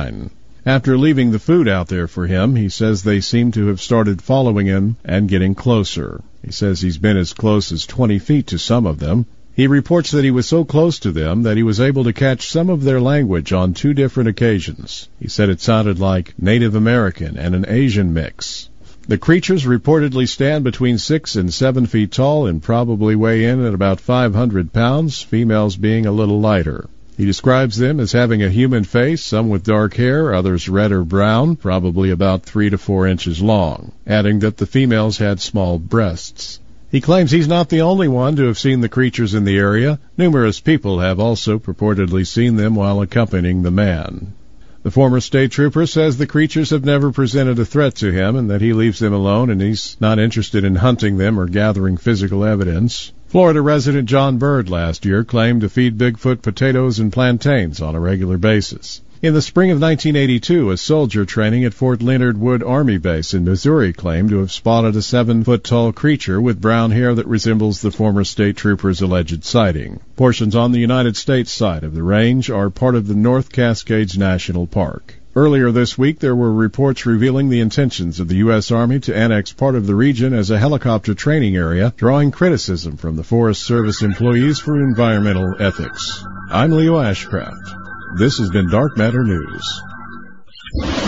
sign. After leaving the food out there for him, he says they seem to have started following him and getting closer. He says he's been as close as 20 feet to some of them. He reports that he was so close to them that he was able to catch some of their language on 2 different occasions. He said it sounded like Native American and an Asian mix. The creatures reportedly stand between 6 and 7 feet tall and probably weigh in at about 500 pounds, females being a little lighter. He describes them as having a human face, some with dark hair, others red or brown, probably about 3 to 4 inches long, adding that the females had small breasts. He claims he's not the only one to have seen the creatures in the area. Numerous people have also purportedly seen them while accompanying the man. The former state trooper says the creatures have never presented a threat to him and that he leaves them alone and he's not interested in hunting them or gathering physical evidence. Florida resident John Bird last year claimed to feed Bigfoot potatoes and plantains on a regular basis. In the spring of 1982, a soldier training at Fort Leonard Wood Army Base in Missouri claimed to have spotted a 7-foot-tall creature with brown hair that resembles the former state trooper's alleged sighting. Portions on the United States side of the range are part of the North Cascades National Park. Earlier this week, there were reports revealing the intentions of the U.S. Army to annex part of the region as a helicopter training area, drawing criticism from the Forest Service employees for environmental ethics. I'm Leo Ashcraft. This has been Dark Matter News.